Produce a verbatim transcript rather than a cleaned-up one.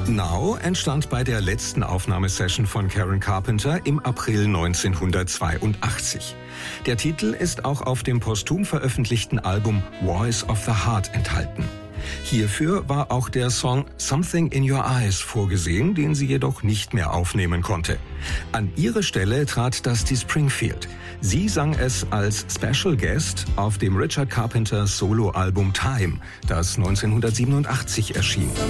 Now entstand bei der letzten Aufnahmesession von Karen Carpenter im April neunzehnhundertzweiundachtzig. Der Titel ist auch auf dem posthum veröffentlichten Album Voice of the Heart enthalten. Hierfür war auch der Song Something in Your Eyes vorgesehen, den sie jedoch nicht mehr aufnehmen konnte. An ihre Stelle trat Dusty Springfield. Sie sang es als Special Guest auf dem Richard Carpenter Soloalbum Time, das neunzehnhundertsiebenundachtzig erschien.